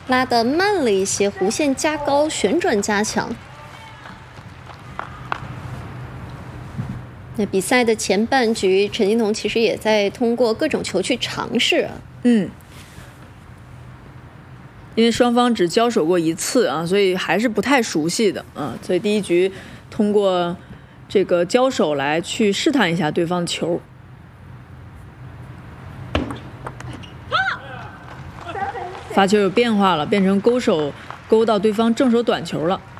拉得慢了一些，弧线加高，旋转加强。那比赛的前半局，陈金童其实也在通过各种球去尝试。 因为双方只交手过一次啊，所以还是不太熟悉的啊，所以第一局通过这个交手来去试探一下对方的球。发球有变化了，变成勾手勾到对方正手短球了。